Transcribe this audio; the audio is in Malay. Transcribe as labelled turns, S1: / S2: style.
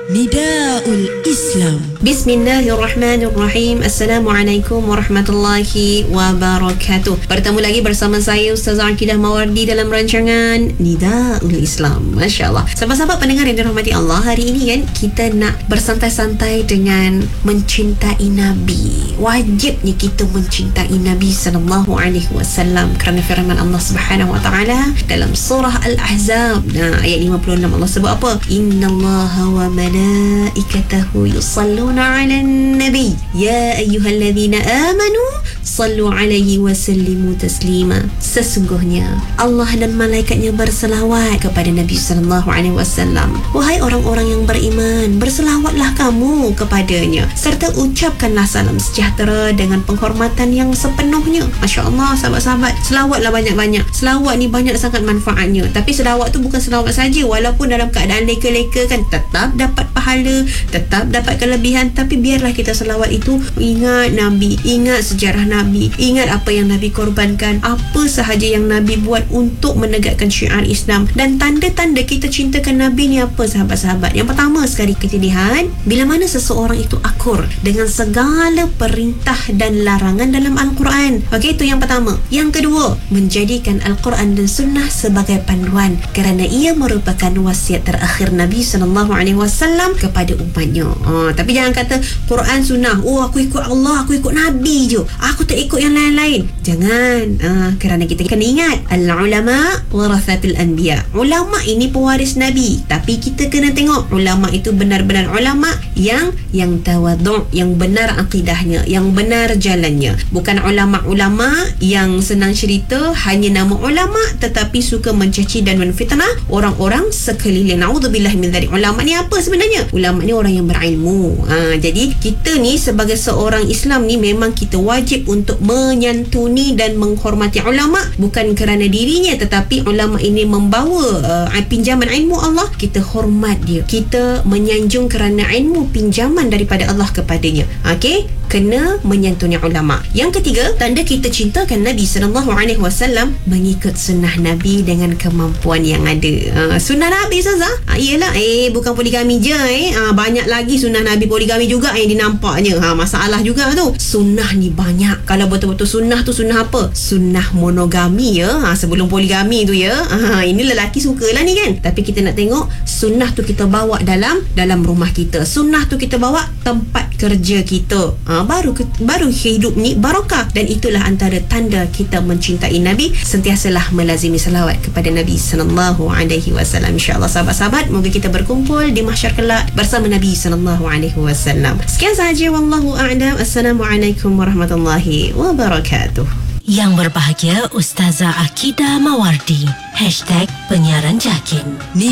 S1: Nidaul Islam.
S2: Bismillahirrahmanirrahim. Assalamualaikum warahmatullahi wabarakatuh. Bertemu lagi bersama saya Ustazah Akidah Mawardi dalam rancangan Nidaul Islam. Masya Allah. Sahabat-sahabat pendengar yang dirahmati Allah, hari ini kan kita nak bersantai-santai dengan mencintai Nabi. Wajibnya kita mencintai Nabi sallallahu alaihi wasallam kerana firman Allah Subhanahu wa taala dalam surah Al-Ahzab. Ayat 56 Allah sebut apa? Innallaha wa malaikatahu yusalluna 'alan nabi ya ayyuhalladzina amanu sallu 'alaihi wa sallimu taslima. Sesungguhnya Allah dan malaikatnya berselawat kepada Nabi sallallahu alaihi wasallam. Wahai orang-orang yang beriman, berselawatlah kamu kepadanya serta ucapkanlah salam sejahtera dengan penghormatan yang sepenuhnya. Masya-Allah sahabat-sahabat, selawatlah banyak-banyak. Selawat ni banyak sangat manfaatnya. Tapi selawat tu bukan selawat saja, walaupun dalam keadaan leka-leka kan tetap dapat pahala, tetap dapat kelebihan. Tapi biarlah kita selawat itu ingat Nabi, ingat sejarah Nabi, ingat apa yang Nabi korbankan, apa sahaja yang Nabi buat untuk menegakkan syiar Islam. Dan tanda-tanda kita cintakan Nabi ni apa sahabat-sahabat? Yang pertama sekali kita lihat bila mana seseorang itu akur dengan segala perintah dan larangan dalam Al-Quran. Okey, itu yang pertama. Yang kedua, menjadikan Al-Quran dan Sunnah sebagai panduan kerana ia merupakan wasiat terakhir Nabi SAW kepada umatnya. Tapi jangan kata Quran Sunnah, aku ikut Allah, aku ikut Nabi je, aku tak ikut yang lain-lain. Jangan. Kerana kita kena ingat al-ulama warathatul anbiya. Ulama ini pewaris Nabi. Tapi kita kena tengok ulama itu benar-benar ulama yang tawadhu', yang benar akidahnya, yang benar jalannya. Bukan ulama-ulama yang senang cerita, hanya nama ulama tetapi suka mencaci dan menfitnah orang-orang sekeliling. Naudzubillah min dzalik. Ulama ni apa sebenarnya? Ulama ni orang yang berilmu. Jadi kita ni sebagai seorang Islam ni memang kita wajib untuk menyantuni dan menghormati ulama, bukan kerana dirinya tetapi ulama ini membawa pinjaman ilmu Allah. Kita hormat dia, kita menyanjung kerana ilmu pinjaman daripada Allah kepadanya. Okey, kena menyantuni ulama. Yang ketiga, tanda kita cintakan Nabi SAW, mengikut sunnah Nabi dengan kemampuan yang ada. Sunnah Nabi Ustazah? Iyalah, bukan poligami je. Banyak lagi sunnah Nabi poligami juga yang dinampaknya. Masalah juga tu. Sunnah ni banyak. Kalau betul-betul sunnah tu sunnah apa? Sunnah monogami ya. Sebelum poligami tu ya. Ini lelaki sukalah ni kan. Tapi kita nak tengok sunnah tu kita bawa dalam rumah kita. Sunnah tu kita bawa tempat kerja kita. Baru hidup ni barakah. Dan itulah antara tanda kita mencintai Nabi. Sentiasalah melazimi salawat kepada Nabi sallallahu alaihi wasallam. InsyaAllah sahabat-sahabat, moga kita berkumpul di mahsyar kelak bersama Nabi sallallahu alaihi wasallam. Sekian sahaja, wallahu a'lam. Assalamualaikum warahmatullahi wabarakatuh.
S1: Yang berbahagia Ustazah Akidah Mawardi #penyiaran Jakin.